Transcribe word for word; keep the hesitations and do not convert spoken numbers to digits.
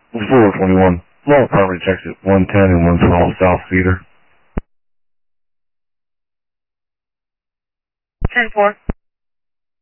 four twenty-one. Law Department checks at one ten and one twelve South Cedar. ten four.